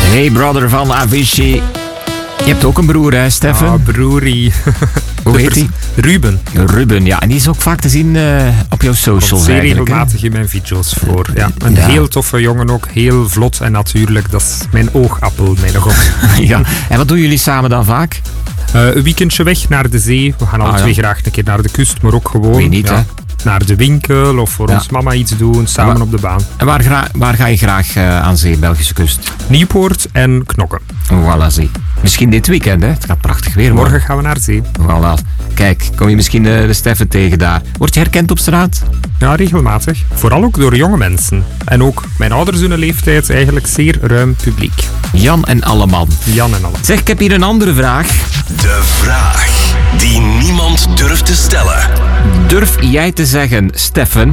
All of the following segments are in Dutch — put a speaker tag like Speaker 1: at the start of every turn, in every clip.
Speaker 1: Hey brother van Avicii. Je hebt ook een broer, hè, Steffen?
Speaker 2: Ah, broerie.
Speaker 1: Hoe heet hij?
Speaker 2: Ruben.
Speaker 1: Ruben, ja. En die is ook vaak te zien op jouw socials
Speaker 2: Komt zeer
Speaker 1: eigenlijk.
Speaker 2: regelmatig in mijn video's voor. Ja. Een
Speaker 1: Ja.
Speaker 2: heel toffe jongen ook. Heel vlot en natuurlijk. Dat is mijn oogappel, mijn god.
Speaker 1: Ja. En wat doen jullie samen dan vaak?
Speaker 2: Een weekendje weg naar de zee. We gaan alle twee graag een keer naar de kust, maar ook gewoon
Speaker 1: Wie niet, hè?
Speaker 2: naar de winkel of voor ons mama iets doen, samen op de baan.
Speaker 1: En waar ga je graag aan zee, Belgische kust?
Speaker 2: Nieuwpoort en Knokke.
Speaker 1: Voilà, zee. Misschien dit weekend, hè? Het gaat prachtig weer worden.
Speaker 2: Morgen gaan we naar zee.
Speaker 1: Voilà. Kijk, kom je misschien de Steffen tegen daar. Word je herkend op straat?
Speaker 2: Ja, regelmatig. Vooral ook door jonge mensen. En ook mijn ouders hun leeftijd eigenlijk zeer ruim publiek.
Speaker 1: Jan en Alleman.
Speaker 2: Jan en Alleman.
Speaker 1: Zeg, ik heb hier een andere vraag.
Speaker 3: De vraag die niemand durft te stellen.
Speaker 1: Durf jij te zeggen, Steffen,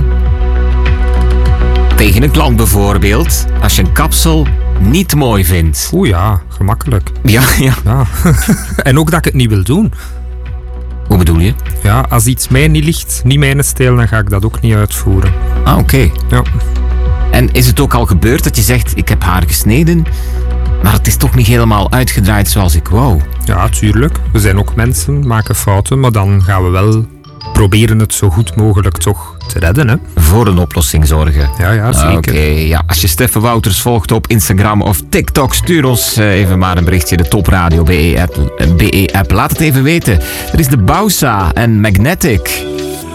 Speaker 1: tegen een klant bijvoorbeeld, als je een kapsel niet mooi vindt?
Speaker 2: Oeh ja, gemakkelijk.
Speaker 1: Ja.
Speaker 2: Ja. En ook dat ik het niet wil doen.
Speaker 1: Hoe bedoel je?
Speaker 2: Ja, als iets mij niet ligt, niet mijn stijl, dan ga ik dat ook niet uitvoeren.
Speaker 1: Ah, oké.
Speaker 2: Ja.
Speaker 1: En is het ook al gebeurd dat je zegt, ik heb haar gesneden, maar het is toch niet helemaal uitgedraaid zoals ik wou?
Speaker 2: Ja, tuurlijk. We zijn ook mensen, maken fouten, maar dan gaan we wel proberen het zo goed mogelijk toch te redden, hè?
Speaker 1: Voor een oplossing zorgen.
Speaker 2: Ja, zeker.
Speaker 1: Oké, ja. Als je Steffen Wouters volgt op Instagram of TikTok, stuur ons even maar een berichtje. De Topradio BE-app. Laat het even weten. Er is de Bausa en Magnetic.